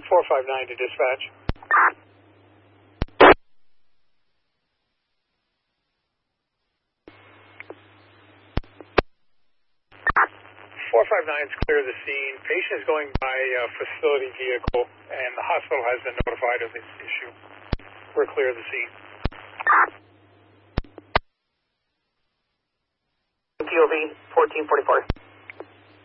459 to dispatch. 459 is clear of the scene. Patient is going by facility vehicle, and the hospital has been notified of this issue. We're clear of the scene. POV 1444.